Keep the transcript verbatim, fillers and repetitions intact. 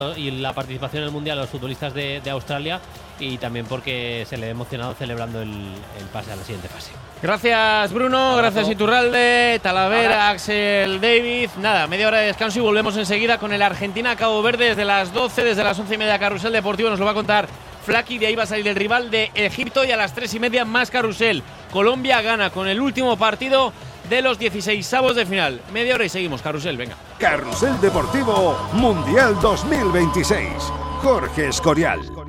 y la participación en el Mundial a los futbolistas de, de Australia, y también porque se le ha emocionado celebrando el, el pase a la siguiente fase. Gracias, Bruno. Abrazo. Gracias, Iturralde, Talavera, Ahora. Axel, David. Nada, media hora de descanso y volvemos enseguida con el Argentina-Cabo Verde desde las doce, desde las once y media. Carrusel Deportivo nos lo va a contar Flaky. De ahí va a salir el rival de Egipto, y a las tres y media más Carrusel. Colombia gana con el último partido de los dieciseisavos de final. Media hora y seguimos. Carrusel, venga. Carrusel Deportivo Mundial dos mil veintiséis. Jorge Escorial.